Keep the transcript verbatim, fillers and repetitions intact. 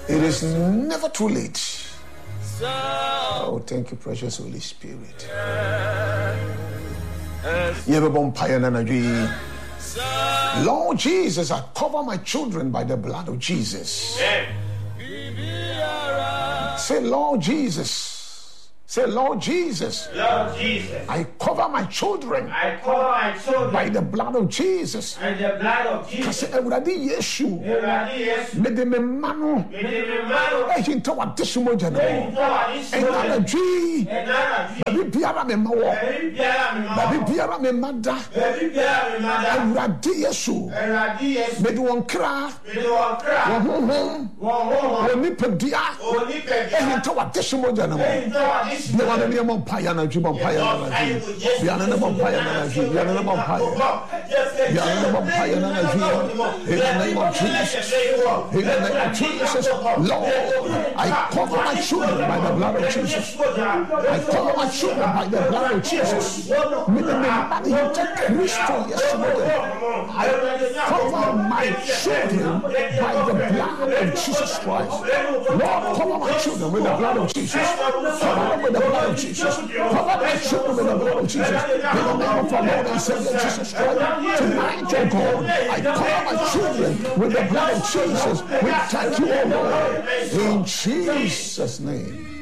It is never too late. Oh, thank you, precious Holy Spirit. Lord Jesus, I cover my children by the blood of Jesus. Say, Lord Jesus. Say, Lord Jesus. Lord Jesus. I cover my children. I cover my children by the blood of Jesus. By the blood of Jesus. Say, Ewurade Yesu. Ewurade Yesu. Me de me mano. Me de me mano. E hinta wa desimo jana. E hinta wa desimo. E nana dwi. E nana dwi. Baby biara me mawo. Baby biara me mawo. Baby biara me mada. Baby biara me mada. Ewurade Yesu. Ewurade Yesu. Me de won kra. Me de won kra. Won honhom. Won honhom. Won nipadia. Won nipadia. E hinta wa desimo jana. E hinta wa desimo. The one that you paya na juba paya na ju. Ya na na paya na ju. Ya na na paya. Ya na na paya na ju. In the name of Jesus. In the name of Jesus. Lord, I cover my children by the blood of Jesus. I cover my children by the blood of Jesus. Me the man you take Christo yesterday. I cover my children by the blood of Jesus Christ. Lord, cover my children with the blood of Jesus. Cover them with the blood of Jesus. Cover my children with the blood of Jesus. In the name of our Lord and Savior Jesus Christ. Tonight, oh God, I cover my children with the blood of Jesus. We thank you, oh Lord. In Jesus' name.